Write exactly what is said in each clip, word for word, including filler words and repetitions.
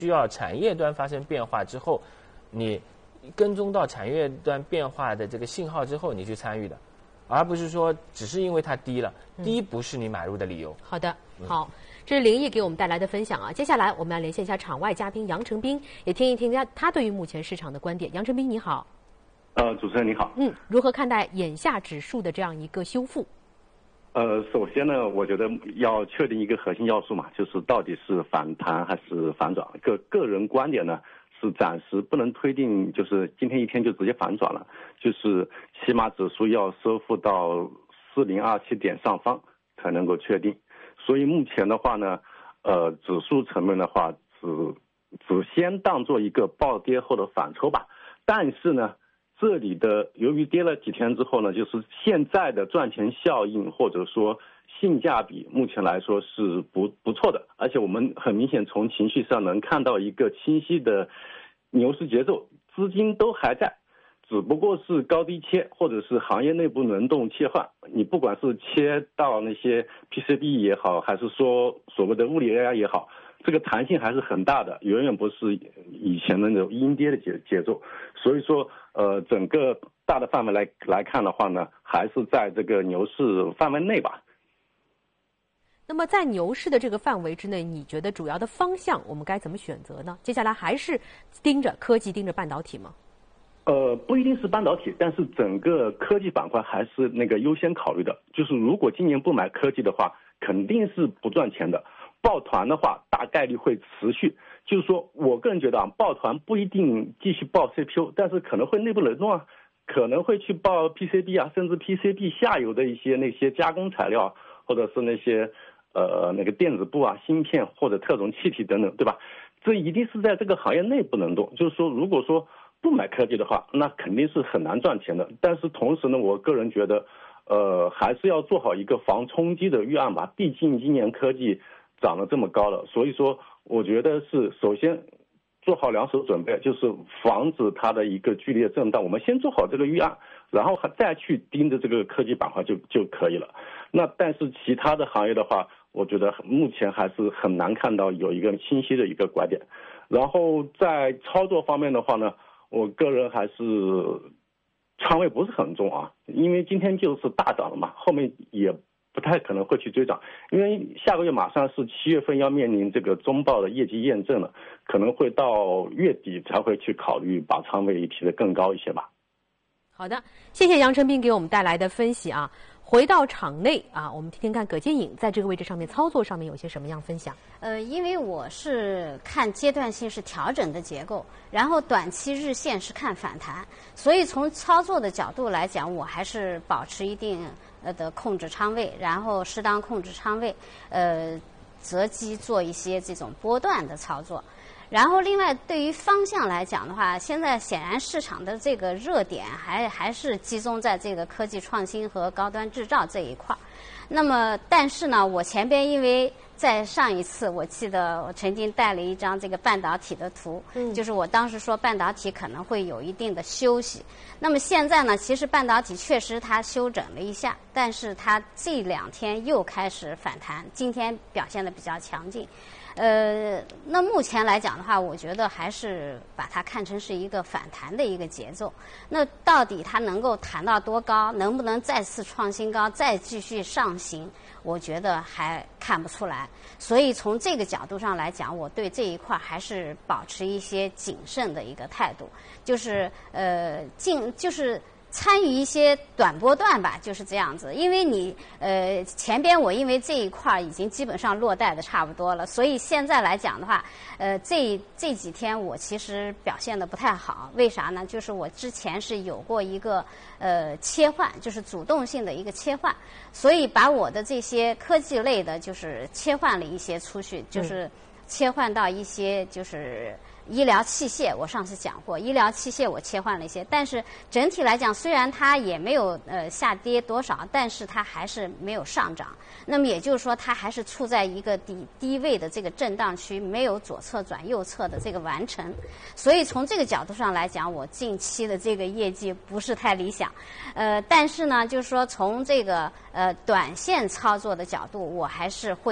需要产业端发生变化之后，你跟踪到产业端变化的这个信号之后，你去参与的，而不是说只是因为它低了，低不是你买入的理由。 好的，好。这是林毅给我们带来的分享啊！接下来我们要连线一下场外嘉宾杨成斌，也听一听他他对于目前市场的观点。杨成斌，你好。 呃，主持人你好。 嗯，如何看待眼下指数的这样一个修复？ 呃，首先呢，我觉得要确定一个核心要素嘛，就是到底是反弹还是反转。个个人观点呢，是暂时不能推定，就是今天一天就直接反转了，就是起码指数要收复到四零二七点上方才能够确定。所以目前的话呢，呃，指数层面的话，只只先当做一个暴跌后的反抽吧。但是呢，这里的由于跌了几天之后呢，就是现在的赚钱效应或者说性价比，目前来说是不不错的。而且我们很明显从情绪上能看到一个清晰的牛市节奏，资金都还在。只不过是高低切，或者是行业内部轮动切换。你不管是切到那些 P C B 也好，还是说所谓的物理 A I 也好，这个弹性还是很大的，远远不是以前的那种阴跌的节节奏。所以说，呃，整个大的范围来来看的话呢，还是在这个牛市范围内吧。 那么在牛市的这个范围之内，你觉得主要的方向我们该怎么选择呢？接下来还是盯着科技、盯着半导体吗？ 呃，不一定是半导体，但是整个科技板块还是那个优先考虑的。就是如果今年不买科技的话，肯定是不赚钱的。抱团的话，大概率会持续。就是说我个人觉得啊，抱团不一定继续抱 C P U， 但是可能会内部轮动啊，可能会去抱 P C B 啊，甚至 P C B 下游的一些那些加工材料，或者是那些呃那个电子部啊、芯片或者特种气体等等，对吧？这一定是在这个行业内部轮动。就是说，如果说不买科技的话，那肯定是很难赚钱的。但是同时呢，我个人觉得，呃，还是要做好一个防冲击的预案吧。毕竟今年科技涨得这么高了，所以说我觉得是首先做好两手准备，就是防止它的一个剧烈震荡。我们先做好这个预案，然后再去盯着这个科技板块就就可以了。那但是其他的行业的话，我觉得目前还是很难看到有一个清晰的一个拐点。然后在操作方面的话呢，我个人还是仓位不是很重啊，因为今天就是大涨了嘛，后面也不太可能会去追涨，因为下个月马上是七月份要面临这个中报的业绩验证了，可能会到月底才会去考虑把仓位提得更高一些吧。 好的，谢谢杨成斌给我们带来的分析啊。回到场内啊，我们听听看葛建颖在这个位置上面操作上面有些什么样分享。 呃，因为我是看阶段性是调整的结构，然后短期日线是看反弹，所以从操作的角度来讲，我还是保持一定呃的控制仓位，然后适当控制仓位，呃，择机做一些这种波段的操作。然后，另外对于方向来讲的话，现在显然市场的这个热点还还是集中在这个科技创新和高端制造这一块儿。那么，但是呢，我前边因为在上一次，我记得我曾经带了一张这个半导体的图，嗯，就是我当时说半导体可能会有一定的休息。那么现在呢，其实半导体确实它休整了一下，但是它这两天又开始反弹，今天表现得比较强劲。呃，那目前来讲的话，我觉得还是把它看成是一个反弹的一个节奏。那到底它能够弹到多高，能不能再次创新高，再继续上行，我觉得还看不出来。所以从这个角度上来讲，我对这一块还是保持一些谨慎的一个态度，就是呃，进就是。参与一些短波段吧，就是这样子。因为你呃前边我因为这一块已经基本上落袋的差不多了，所以现在来讲的话，呃这这几天我其实表现的不太好。为啥呢？就是我之前是有过一个呃切换，就是主动性的一个切换，所以把我的这些科技类的，就是切换了一些出去，就是切换到一些就是医疗器械。我上次讲过，医疗器械我切换了一些，但是整体来讲，虽然它也没有呃下跌多少，但是它还是没有上涨。那么也就是说，它还是处在一个低低位的这个震荡区，没有左侧转右侧的这个完成。所以从这个角度上来讲，我近期的这个业绩不是太理想。呃，但是呢，就是说从这个呃短线操作的角度，我还是会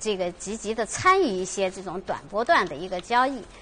这个积极的参与一些这种短波段的一个交易。